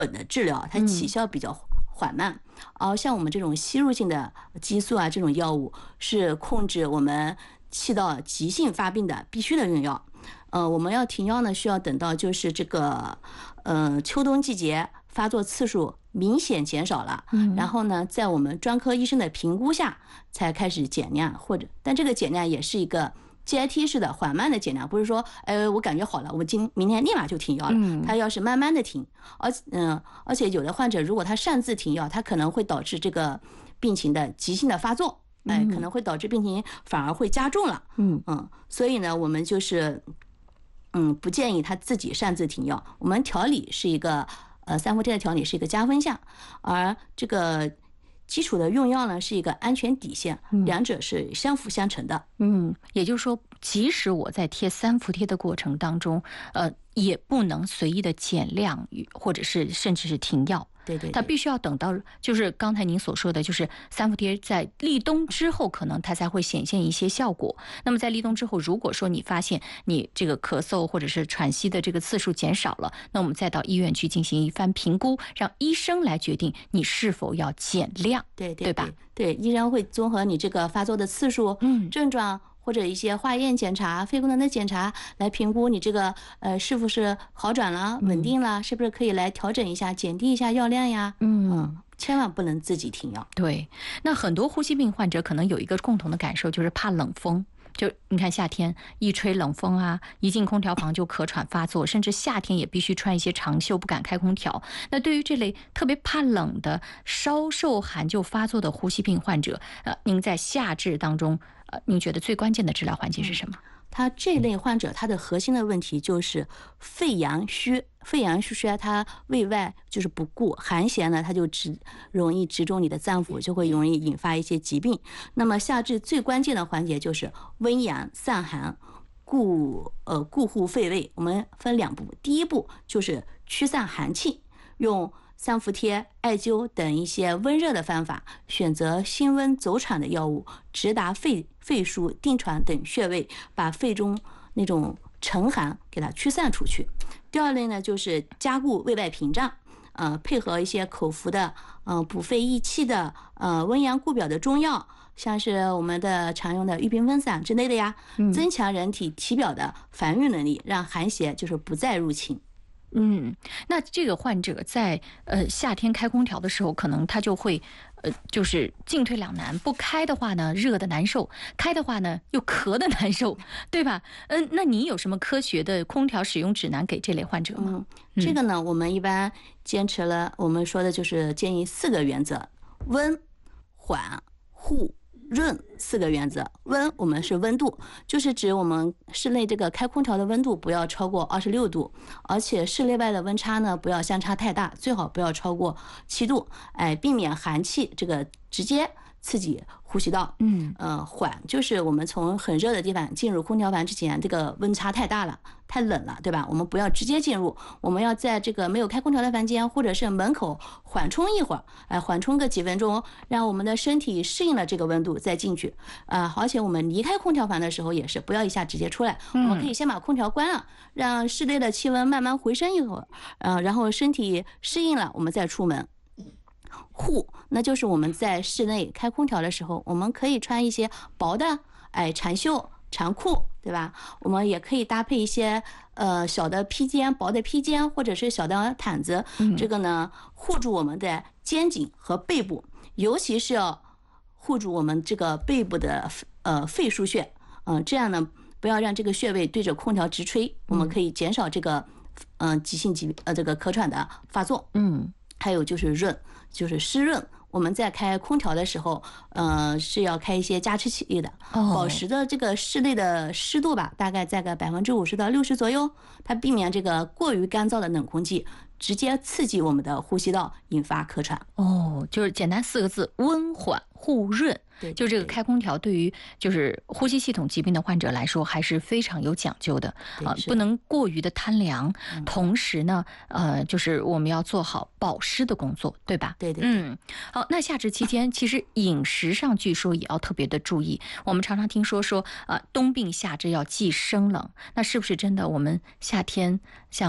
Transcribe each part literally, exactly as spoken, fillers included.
本的治疗，它起效比较缓慢。而像我们这种吸入性的激素啊，这种药物是控制我们气道急性发病的必须的用药。呃，我们要停药呢，需要等到就是这个呃秋冬季节发作次数明显减少了，嗯，然后呢，在我们专科医生的评估下才开始减量，或者但这个减量也是一个阶梯式的缓慢的减量，不是说，哎，我感觉好了，我今明天立马就停药了。嗯，他要是慢慢的停，而嗯、呃，而且有的患者如果他擅自停药，他可能会导致这个病情的急性的发作，哎，可能会导致病情反而会加重了。嗯嗯，所以呢，我们就是嗯不建议他自己擅自停药。我们调理是一个呃三伏贴的调理是一个加分项，而这个基础的用药呢是一个安全底线，两者是相辅相成的。 嗯，也就是说，即使我在贴三伏贴的过程当中，呃，也不能随意的减量，或者是甚至是停药。 对 对, 对， 它必须要等到，就是刚才您所说的，就是三伏贴在立冬之后，可能它才会显现一些效果。那么在立冬之后，如果说你发现你这个咳嗽或者是喘息的这个次数减少了，那我们再到医院去进行一番评估，让医生来决定你是否要减量， 对 对, 对吧？ 对，医生会综合你这个发作的次数、嗯、症状。或者一些化验检查、肺功能的检查来评估你这个呃是不是好转了、稳定了，是不是可以来调整一下、减低一下药量呀？嗯，嗯千万不能自己停药。 对，那很多呼吸病患者可能有一个共同的感受，就是怕冷风。就你看夏天一吹冷风啊，一进空调房就咳喘发作，甚至夏天也必须穿一些长袖，不敢开空调。那对于这类特别怕冷的、稍受寒就发作的呼吸病患者，呃，您在夏治当中，呃，您觉得最关键的治疗环节是什么？ 他这类患者，他的核心的问题就是肺阳虚，肺阳虚衰，他胃外就是不顾寒邪呢，他就直容易直中你的脏腑，就会容易引发一些疾病。那么夏治最关键的环节就是温阳散寒，固呃固护肺胃。我们分两步，第一步就是驱散寒气，用三伏贴、艾灸等一些温热的方法，选择辛温走产的药物，直达肺肺腧、定喘等穴位，把肺中那种沉寒给它驱散出去。第二类呢，就是加固胃外屏障，呃，配合一些口服的、呃补肺益气的、呃温阳固表的中药，像是我们的常用的玉屏风散之类的呀，增强人体体表的防御能力，让寒邪就是不再入侵。 嗯，那这个患者在呃夏天开空调的时候，可能他就会呃就是进退两难，不开的话呢热的难受，开的话呢又咳的难受，对吧？嗯、呃，那你有什么科学的空调使用指南给这类患者吗？ 嗯，这个呢，我们一般坚持了，我们说的就是建议四个原则：温、缓、护、润四个原则。温，我们是温度，就是指我们室内这个开空调的温度不要超过二十六度，而且室内外的温差呢不要相差太大，最好不要超过七度，哎，避免寒气这个直接刺激呼吸道。嗯，呃，缓就是我们从很热的地方进入空调房之前，这个温差太大了，太冷了，对吧？我们不要直接进入，我们要在这个没有开空调的房间或者是门口缓冲一会儿，哎，缓冲个几分钟，让我们的身体适应了这个温度再进去。啊、呃，而且我们离开空调房的时候也是不要一下直接出来，我们可以先把空调关了，让室内的气温慢慢回升一会儿，呃，然后身体适应了，我们再出门。护，那就是我们在室内开空调的时候，我们可以穿一些薄的，哎，长袖、长裤，对吧？我们也可以搭配一些呃小的披肩、薄的披肩，或者是小的毯子，这个呢护住我们的肩颈和背部，尤其是要护住我们这个背部的呃肺腧穴，嗯、呃，这样呢不要让这个穴位对着空调直吹，我们可以减少这个嗯、呃、急性疾呃这个咳喘的发作。嗯，还有就是润。就是湿润，我们在开空调的时候，呃，是要开一些加湿器的，保持的这个室内的湿度吧，大概在个百分之五十到六十左右，它避免这个过于干燥的冷空气直接刺激我们的呼吸道，引发咳喘。 哦，就是简单四个字：温缓护润。 对， 就这个开空调对于就是呼吸系统疾病的患者来说还是非常有讲究的啊、呃，不能过于的贪凉、嗯，同时呢，呃，就是我们要做好保湿的工作，对吧？ 对对对。 嗯，好，那夏至期间其实饮食上据说也要特别的注意。我们常常听说说啊、呃，冬病夏治要忌生冷，那是不是真的？我们夏天像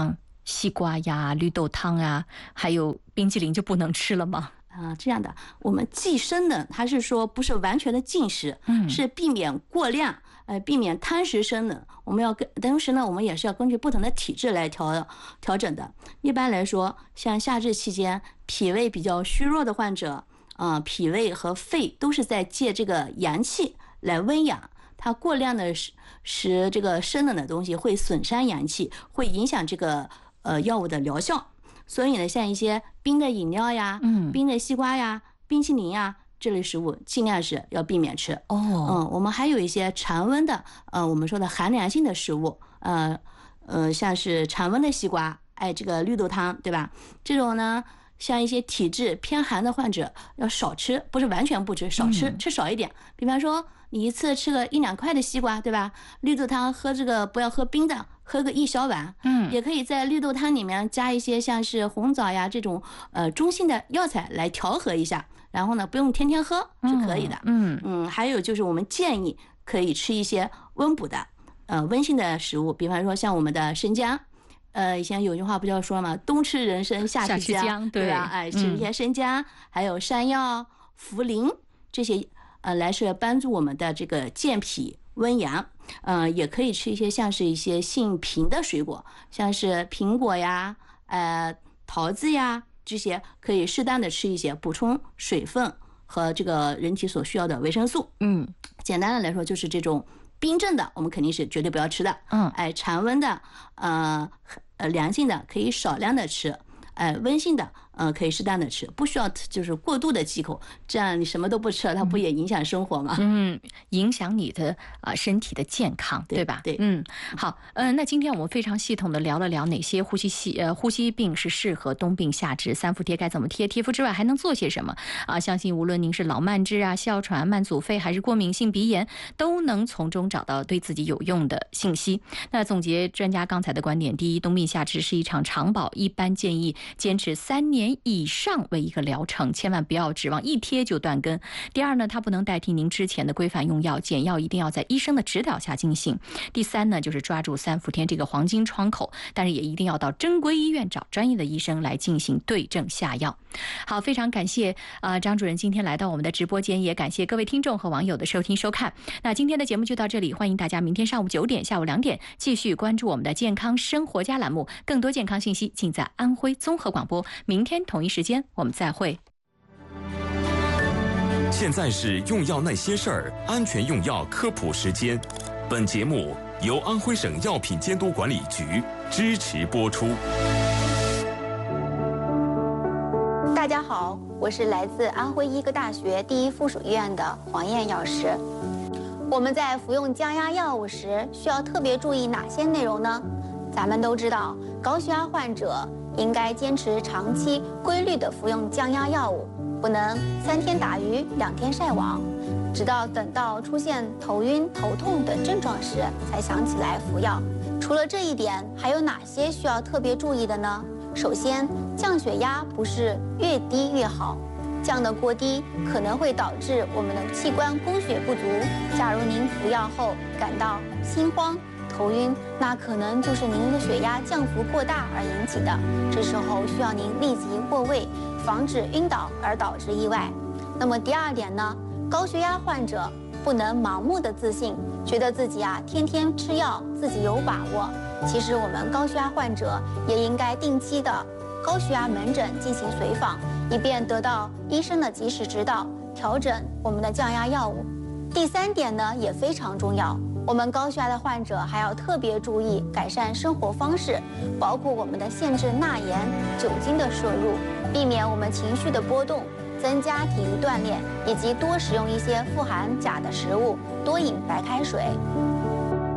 西瓜呀、绿豆汤啊，还有冰淇淋就不能吃了吗？ 啊，这样的，我们忌生冷，它是说不是完全的禁食， 嗯， 是避免过量，呃，避免贪食生冷。我们要跟，同时呢，我们也是要根据不同的体质来调调整的。一般来说，像夏至期间，脾胃比较虚弱的患者，啊、呃，脾胃和肺都是在借这个阳气来温养。它过量的食食这个生冷的东西会损伤阳气，会影响这个呃药物的疗效。所以呢，像一些冰的饮料呀、 嗯， 冰的西瓜呀、冰淇淋呀这类食物，尽量是要避免吃。 哦， 嗯，我们还有一些常温的，呃，我们说的寒凉性的食物，呃呃，像是常温的西瓜，哎，这个绿豆汤，对吧？这种呢，像一些体质偏寒的患者要少吃，不是完全不吃，少吃， 嗯、 吃少一点。比方说，你一次吃个一两块的西瓜，对吧？绿豆汤喝这个不要喝冰的。喝个一小碗， 嗯， 也可以在绿豆汤里面加一些像是红枣呀这种呃中性的药材来调和一下，然后呢不用天天喝是可以的。 嗯嗯, 嗯，还有就是我们建议可以吃一些温补的呃温性的食物，比方说像我们的生姜。呃，以前有句话不叫说嘛，冬吃人参夏吃姜， 姜对吧？哎，吃一些生姜，嗯、还有山药、茯苓这些，呃，来是帮助我们的这个健脾温阳。呃，也可以吃一些像是一些性平的水果，像是苹果呀、呃桃子呀，这些可以适当的吃一些，补充水分和这个人体所需要的维生素。 嗯， 简单的来说，就是这种冰镇的，我们肯定是绝对不要吃的。 嗯， 哎，常温的，呃呃凉性的可以少量的吃。哎，温性的，呃，可以适当的吃，不需要就是过度的忌口，这样你什么都不吃了，它不也影响生活吗？ 嗯，影响你的啊、呃、身体的健康， 对, 对吧？ 对， 嗯，好，呃，那今天我们非常系统的聊了聊哪些呼吸系呃呼吸病是适合冬病夏治，三伏贴该怎么贴，贴敷之外还能做些什么啊？相信无论您是老慢支啊、哮喘、慢阻肺，还是过敏性鼻炎，都能从中找到对自己有用的信息。那总结专家刚才的观点，第一，冬病夏治是一场长保，一般建议坚持三年以上为一个疗程，千万不要指望一贴就断根。第二呢，它不能代替您之前的规范用药，减药一定要在医生的指导下进行。第三呢，就是抓住三伏天这个黄金窗口，但是也一定要到正规医院找专业的医生来进行对症下药。好，非常感谢啊、呃、张主任今天来到我们的直播间，也感谢各位听众和网友的收听收看。那今天的节目就到这里，欢迎大家明天上午九点、下午两点继续关注我们的健康生活家栏目，更多健康信息尽在安徽综合广播。明天同一时间我们再会。 现在是用药那些事儿，安全用药科普时间。本节目由安徽省药品监督管理局支持播出。 大家好，我是来自安徽医科大学第一附属医院的黄燕药师。我们在服用降压药物时，需要特别注意哪些内容呢？咱们都知道，高血压患者应该坚持长期规律的服用降压药物，不能三天打鱼两天晒网，直到等到出现头晕、头痛等症状时才想起来服药。除了这一点，还有哪些需要特别注意的呢？首先，降血压不是越低越好，降得过低可能会导致我们的器官供血不足。假如您服药后感到心慌、头晕，那可能就是您的血压降幅过大而引起的，这时候需要您立即过位，防止晕倒而导致意外。那么第二点呢，高血压患者不能盲目的自信，觉得自己啊天天吃药自己有把握。其实我们高血压患者也应该定期的高血压门诊进行随访，以便得到医生的及时指导，调整我们的降压药物。第三点呢也非常重要，我们高血压的患者还要特别注意改善生活方式，包括我们的限制钠盐、酒精的摄入，避免我们情绪的波动，增加体育锻炼，以及多食用一些富含钾的食物，多饮白开水。